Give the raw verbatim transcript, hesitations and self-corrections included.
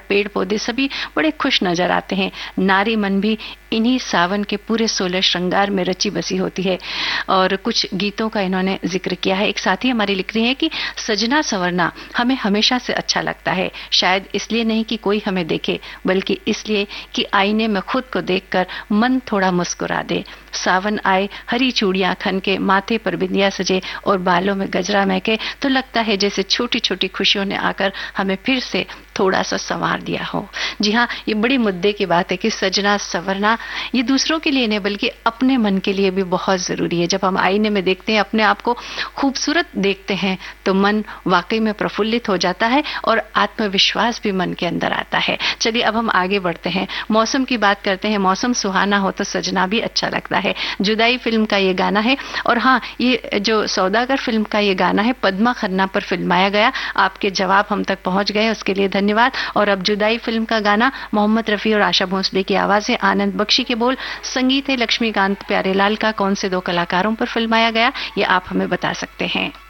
पेड़ पौधे सभी बड़े खुश नजर आते हैं। नारी मन भी इन्हीं सावन के पूरे सोलह श्रृंगार में रची बसी होती है। और कुछ गीतों का इन्होंने जिक्र किया है। एक साथी हमारी लिख रही है कि सजना संवरना हमें हमेशा से अच्छा लगता है, शायद इसलिए नहीं कि कोई हमें देखे, बल्कि इसलिए कि आईने में खुद को देखकर मन थोड़ा मुस्कुरा दे। सावन आए, हरी चूड़ियां खन के, माथे पर बिंदिया सजे और बालों में गजरा महके, तो लगता है जैसे छोटी छोटी खुशियों ने आकर हमें फिर से थोड़ा सा संवार दिया हो। जी हाँ, ये बड़ी मुद्दे की बात है कि सजना संवरना ये दूसरों के लिए नहीं बल्कि अपने मन के लिए भी बहुत जरूरी है। जब हम आईने में देखते हैं, अपने आप को खूबसूरत देखते हैं, तो मन वाकई में प्रफुल्लित हो जाता है और आत्मविश्वास भी मन के अंदर आता है। चलिए अब हम आगे बढ़ते हैं, मौसम की बात करते हैं। मौसम सुहाना हो तो सजना भी अच्छा लगता है। जुदाई फिल्म का ये गाना है। और हाँ, ये जो सौदागर फिल्म का ये गाना है पद्मा खन्ना पर फिल्माया गया। आपके जवाब हम तक पहुंच गए, उसके लिए धन्यवाद। और अब जुदाई फिल्म का गाना, मोहम्मद रफी और आशा भोसले की आवाज है, आनंद बख्शी के बोल, संगीत है लक्ष्मीकांत प्यारेलाल का। कौन से दो कलाकारों पर फिल्माया गया ये आप हमें बता सकते हैं।